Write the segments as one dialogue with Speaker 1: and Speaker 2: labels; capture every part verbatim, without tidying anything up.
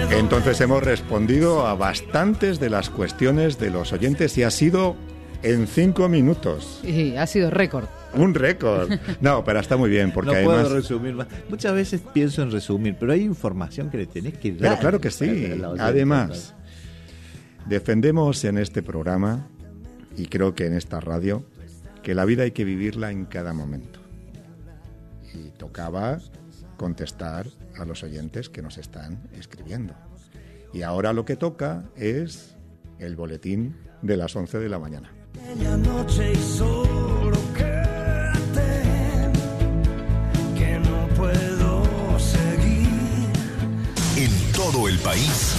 Speaker 1: Entonces hemos respondido a bastantes de las cuestiones de los oyentes y ha sido en cinco minutos.
Speaker 2: Sí, ha sido récord.
Speaker 1: Un récord. No, pero está muy bien porque
Speaker 3: no
Speaker 1: además...
Speaker 3: puedo resumir más. Muchas veces pienso en resumir, pero hay información que le tenés que dar.
Speaker 1: Pero claro que sí. Además, defendemos en este programa, y creo que en esta radio, que la vida hay que vivirla en cada momento. Y tocaba contestar a los oyentes que nos están escribiendo. Y ahora lo que toca es el boletín de las once de la mañana.
Speaker 4: Noche y solo quédate, que no puedo seguir.
Speaker 5: En todo el país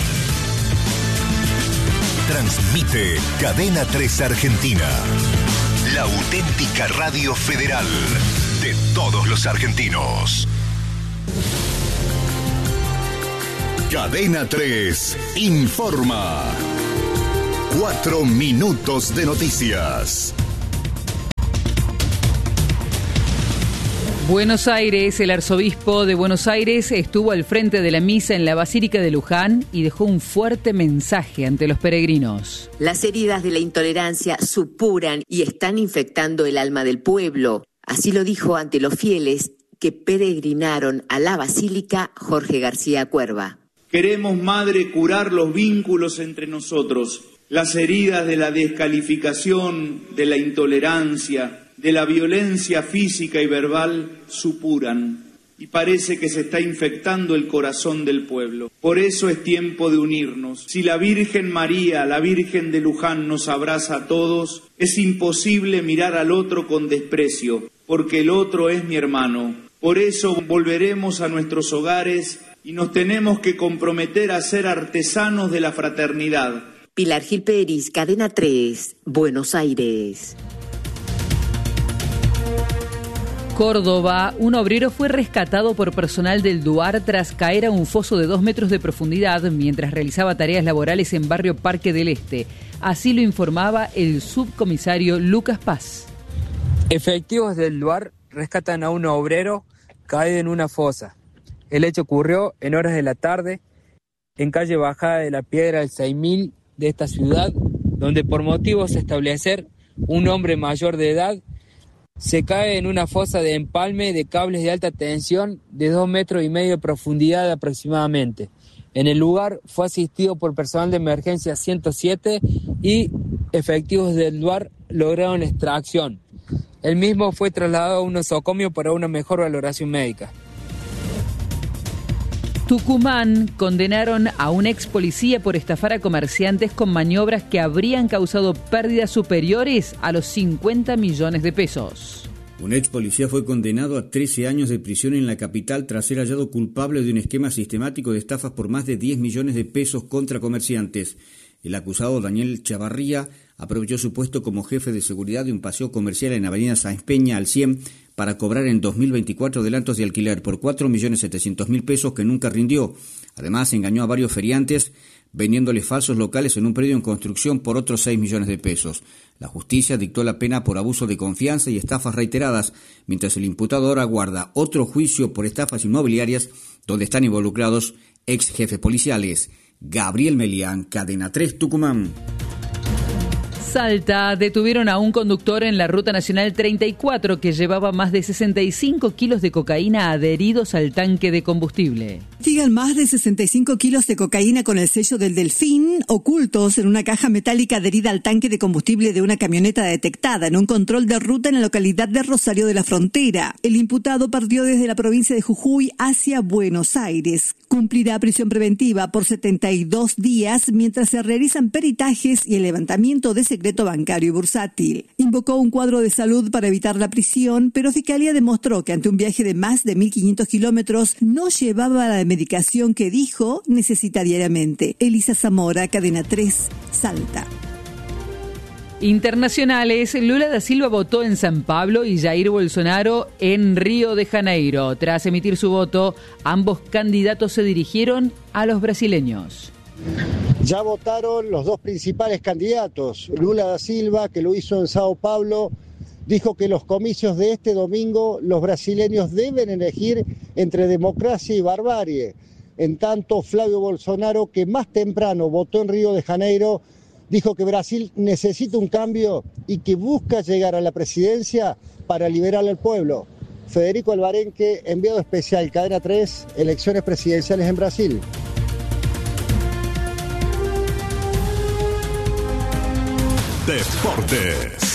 Speaker 5: transmite Cadena tres Argentina, la auténtica radio federal de todos los argentinos. Cadena tres informa. Cuatro minutos de noticias.
Speaker 2: Buenos Aires, el arzobispo de Buenos Aires estuvo al frente de la misa en la Basílica de Luján y dejó un fuerte mensaje ante los peregrinos.
Speaker 6: Las heridas de la intolerancia supuran y están infectando el alma del pueblo. Así lo dijo ante los fieles que peregrinaron a la Basílica Jorge García Cuerva.
Speaker 7: Queremos, Madre, curar los vínculos entre nosotros, las heridas de la descalificación, de la intolerancia, de la violencia física y verbal supuran, y parece que se está infectando el corazón del pueblo. Por eso es tiempo de unirnos. Si la Virgen María, la Virgen de Luján, nos abraza a todos, es imposible mirar al otro con desprecio, porque el otro es mi hermano. Por eso volveremos a nuestros hogares y nos tenemos que comprometer a ser artesanos de la fraternidad.
Speaker 6: Pilar Gil Peris, Cadena tres, Buenos Aires.
Speaker 2: Córdoba, un obrero fue rescatado por personal del DUAR tras caer a un foso de dos metros de profundidad mientras realizaba tareas laborales en barrio Parque del Este. Así lo informaba el subcomisario Lucas Paz.
Speaker 8: Efectivos del DUAR rescatan a un obrero caído en una fosa. El hecho ocurrió en horas de la tarde en calle Bajada de la Piedra del seis mil de esta ciudad, donde por motivos de establecer un hombre mayor de edad se cae en una fosa de empalme de cables de alta tensión de dos metros y medio de profundidad aproximadamente. En el lugar fue asistido por personal de emergencia ciento siete y efectivos del DUAR lograron la extracción. El mismo fue trasladado a un nosocomio para una mejor valoración médica.
Speaker 2: Tucumán condenaron a un ex policía por estafar a comerciantes con maniobras que habrían causado pérdidas superiores a los cincuenta millones de pesos.
Speaker 9: Un ex policía fue condenado a trece años de prisión en la capital tras ser hallado culpable de un esquema sistemático de estafas por más de diez millones de pesos contra comerciantes. El acusado, Daniel Chavarría, aprovechó su puesto como jefe de seguridad de un paseo comercial en Avenida Sáenz Peña al cien para cobrar en dos mil veinticuatro adelantos de alquiler por cuatro millones setecientos mil pesos que nunca rindió. Además, engañó a varios feriantes vendiéndoles falsos locales en un predio en construcción por otros seis millones de pesos. La justicia dictó la pena por abuso de confianza y estafas reiteradas, mientras el imputado ahora aguarda otro juicio por estafas inmobiliarias donde están involucrados ex jefes policiales. Gabriel Melián, Cadena tres, Tucumán.
Speaker 2: Salta, detuvieron a un conductor en la Ruta Nacional treinta y cuatro que llevaba más de sesenta y cinco kilos de cocaína adheridos al tanque de combustible.
Speaker 10: Llegan más de sesenta y cinco kilos de cocaína con el sello del Delfín, ocultos en una caja metálica adherida al tanque de combustible de una camioneta detectada en un control de ruta en la localidad de Rosario de la Frontera. El imputado partió desde la provincia de Jujuy hacia Buenos Aires. Cumplirá prisión preventiva por setenta y dos días mientras se realizan peritajes y el levantamiento de secreto bancario y bursátil. Invocó un cuadro de salud para evitar la prisión, pero Fiscalía demostró que ante un viaje de más de mil quinientos kilómetros no llevaba la medicación que dijo necesita diariamente. Elisa Zamora, Cadena tres, Salta.
Speaker 2: Internacionales, Lula da Silva votó en San Pablo y Jair Bolsonaro en Río de Janeiro. Tras emitir su voto, ambos candidatos se dirigieron a los brasileños.
Speaker 11: Ya votaron los dos principales candidatos. Lula da Silva, que lo hizo en Sao Paulo, dijo que los comicios de este domingo los brasileños deben elegir entre democracia y barbarie. En tanto, Flavio Bolsonaro, que más temprano votó en Río de Janeiro, dijo que Brasil necesita un cambio y que busca llegar a la presidencia para liberar al pueblo. Federico Alvarenque, enviado especial, Cadena tres, elecciones presidenciales en Brasil.
Speaker 5: Deportes.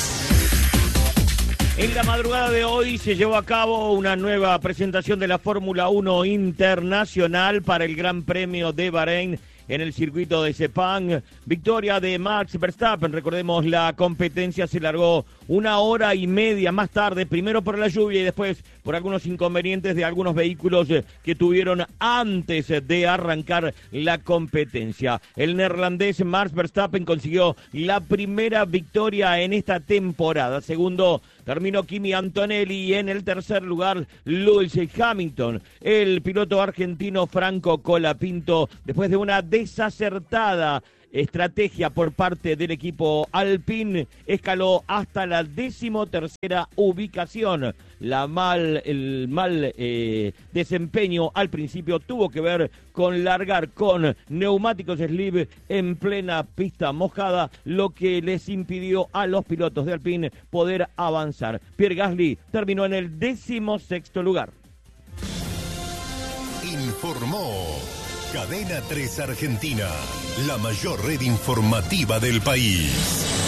Speaker 12: En la madrugada de hoy se llevó a cabo una nueva presentación de la Fórmula uno Internacional para el Gran Premio de Bahrein en el circuito de Sepang. Victoria de Max Verstappen. Recordemos, la competencia se largó una hora y media más tarde, primero por la lluvia y después por algunos inconvenientes de algunos vehículos que tuvieron antes de arrancar la competencia. El neerlandés Max Verstappen consiguió la primera victoria en esta temporada. Segundo terminó Kimi Antonelli y en el tercer lugar Lewis Hamilton. El piloto argentino Franco Colapinto, después de una desacertada estrategia por parte del equipo Alpine, escaló hasta la decimotercera ubicación. La mal, el mal eh, desempeño al principio tuvo que ver con largar con neumáticos slip en plena pista mojada, lo que les impidió a los pilotos de Alpine poder avanzar. Pierre Gasly terminó en el decimosexto lugar.
Speaker 5: Informó Cadena tres Argentina, la mayor red informativa del país.